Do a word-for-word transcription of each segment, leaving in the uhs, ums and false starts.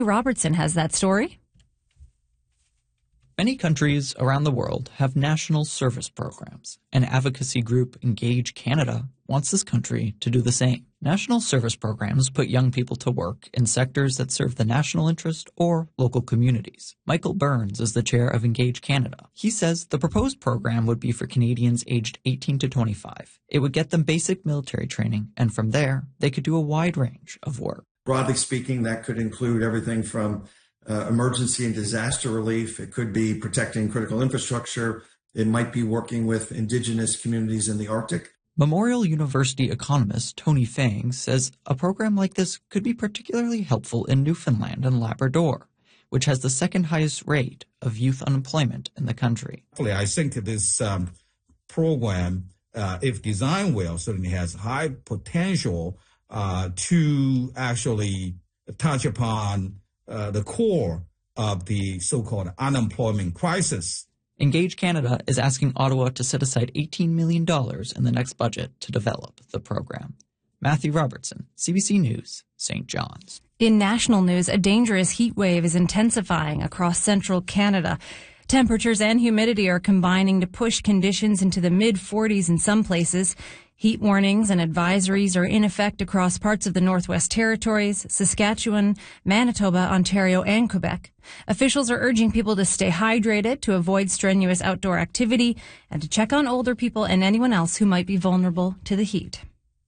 Robertson has that story. Many countries around the world have national service programs. An advocacy group, Engage Canada, wants this country to do the same. National service programs put young people to work in sectors that serve the national interest or local communities. Michael Burns is the chair of Engage Canada. He says the proposed program would be for Canadians aged eighteen to twenty-five. It would get them basic military training, and from there, they could do a wide range of work. Broadly speaking, that could include everything from uh, emergency and disaster relief. It could be protecting critical infrastructure. It might be working with Indigenous communities in the Arctic. Memorial University economist Tony Fang says a program like this could be particularly helpful in Newfoundland and Labrador, which has the second highest rate of youth unemployment in the country. I think this um, program, uh, if designed well, certainly has high potential uh, to actually touch upon uh, the core of the so-called unemployment crisis. Engage Canada is asking Ottawa to set aside eighteen million dollars in the next budget to develop the program. Matthew Robertson, C B C News, Saint John's. In national news, a dangerous heat wave is intensifying across central Canada. Temperatures and humidity are combining to push conditions into the mid forties in some places. Heat warnings and advisories are in effect across parts of the Northwest Territories, Saskatchewan, Manitoba, Ontario, and Quebec. Officials are urging people to stay hydrated, to avoid strenuous outdoor activity, and to check on older people and anyone else who might be vulnerable to the heat.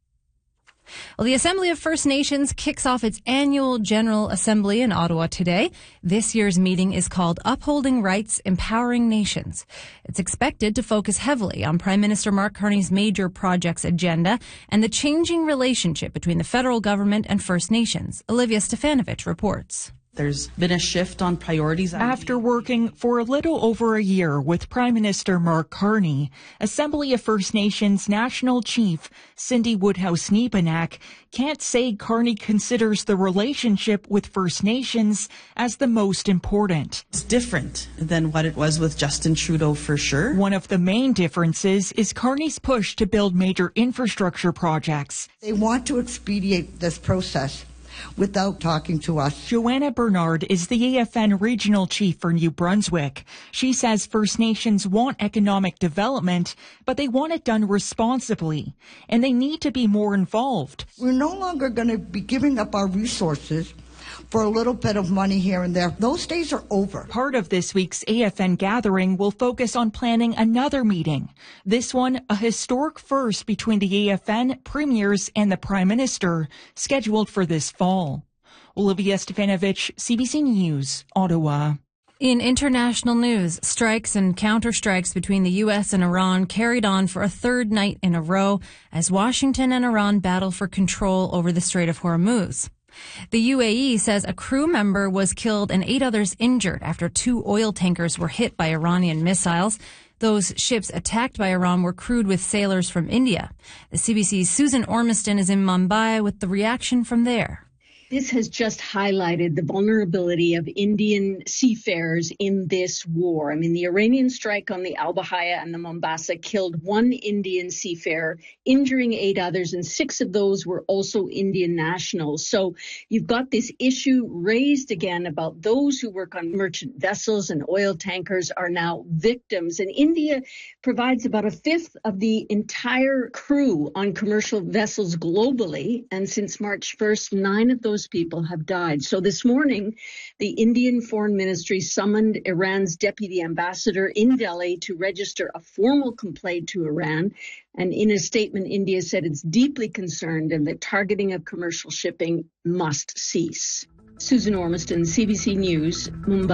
Well, the Assembly of First Nations kicks off its annual General Assembly in Ottawa today. This year's meeting is called Upholding Rights, Empowering Nations. It's expected to focus heavily on Prime Minister Mark Carney's major projects agenda and the changing relationship between the federal government and First Nations. Olivia Stefanovich reports. There's been a shift on priorities. After working for a little over a year with Prime Minister Mark Carney, Assembly of First Nations National Chief Cindy Woodhouse-Neepanak can't say Carney considers the relationship with First Nations as the most important. It's different than what it was with Justin Trudeau, for sure. One of the main differences is Carney's push to build major infrastructure projects. They want to expedite this process without talking to us. Joanna Bernard is the A F N regional chief for New Brunswick. She says First Nations want economic development, but they want it done responsibly, and they need to be more involved. We're no longer going to be giving up our resources for a little bit of money here and there. Those days are over. Part of this week's A F N gathering will focus on planning another meeting. This one, a historic first between the A F N, premiers, and the Prime Minister, scheduled for this fall. Olivia Stefanovich, C B C News, Ottawa. In international news, strikes and counterstrikes between the U S and Iran carried on for a third night in a row as Washington and Iran battle for control over the Strait of Hormuz. The U A E says a crew member was killed and eight others injured after two oil tankers were hit by Iranian missiles. Those ships attacked by Iran were crewed with sailors from India. The C B C's Susan Ormiston is in Mumbai with the reaction from there. This has just highlighted the vulnerability of Indian seafarers in this war. I mean, the Iranian strike on the Al Bahaya and the Mombasa killed one Indian seafarer, injuring eight others, and six of those were also Indian nationals. So you've got this issue raised again about those who work on merchant vessels and oil tankers are now victims. And India provides about a fifth of the entire crew on commercial vessels globally. And since March first, nine of those people have died. So this morning, the Indian Foreign Ministry summoned Iran's deputy ambassador in Delhi to register a formal complaint to Iran. And in a statement, India said it's deeply concerned and that targeting of commercial shipping must cease. Susan Ormiston, C B C News,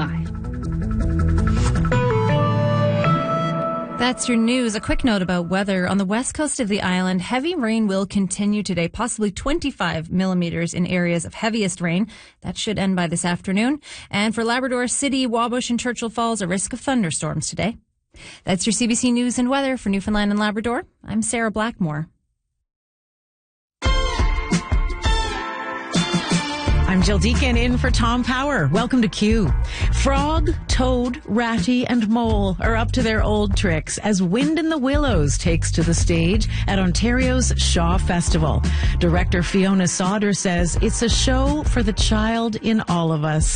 Mumbai. That's your news. A quick note about weather. On the west coast of the island, heavy rain will continue today, possibly twenty-five millimeters in areas of heaviest rain. That should end by this afternoon. And for Labrador City, Wabush, and Churchill Falls, a risk of thunderstorms today. That's your C B C News and weather for Newfoundland and Labrador. I'm Sarah Blackmore. I'm Jill Deacon in for Tom Power. Welcome to Q. Frog, toad, ratty, and mole are up to their old tricks as Wind in the Willows takes to the stage at Ontario's Shaw Festival. Director Fiona Sauder says it's a show for the child in all of us.